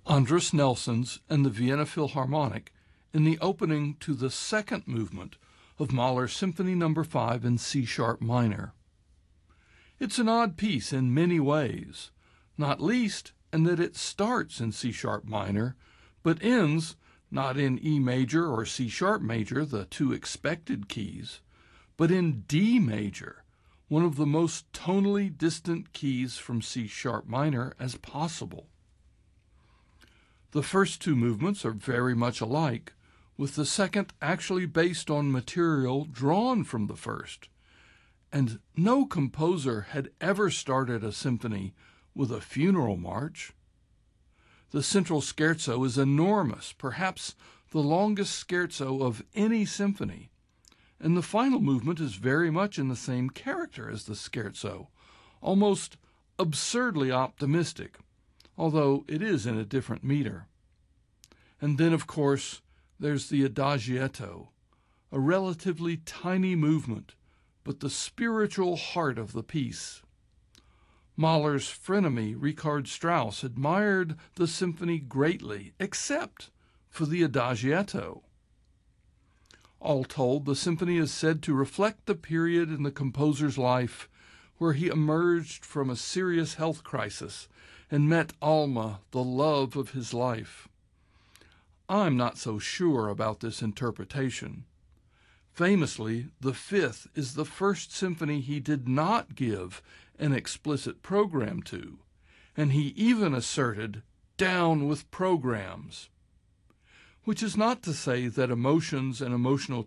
Andris Nelson's and the Vienna Philharmonic in the opening to the second movement of Mahler's Symphony No. 5 in C-sharp minor. It's an odd piece in many ways, not least in that it starts in C-sharp minor, but ends not in E major or C-sharp major, the two expected keys, but in D major, one of the most tonally distant keys from C-sharp minor as possible. The first two movements are very much alike, with the second actually based on material drawn from the first, and no composer had ever started a symphony with a funeral march. The central scherzo is enormous, perhaps the longest scherzo of any symphony, and the final movement is very much in the same character as the scherzo, almost absurdly optimistic, although it is in a different meter. And then, of course, there's the Adagietto, a relatively tiny movement, but the spiritual heart of the piece. Mahler's frenemy, Richard Strauss, admired the symphony greatly, except for the Adagietto. All told, the symphony is said to reflect the period in the composer's life where he emerged from a serious health crisis and met Alma, the love of his life. I'm not so sure about this interpretation. Famously, the Fifth is the first symphony he did not give an explicit program to, and he even asserted, "Down with programs," which is not to say that emotions and emotional